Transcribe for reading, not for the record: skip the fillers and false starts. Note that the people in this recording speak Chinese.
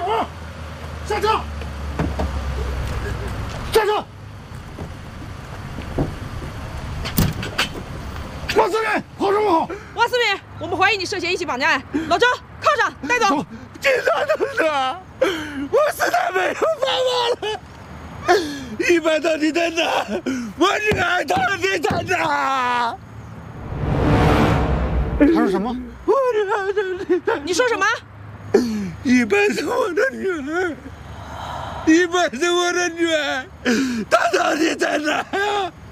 伙，下车！下车！王司令，跑什么跑？ 王司令，我们怀疑你涉嫌一起绑架案。老周，铐上，带走。 警察同志，我实在没有办法了。一般到底在哪？我女儿到底在哪？他说什么？我女儿到底在哪？ 你说什么？ 一般是我的女儿，一般是我的女儿，她到底在哪呀？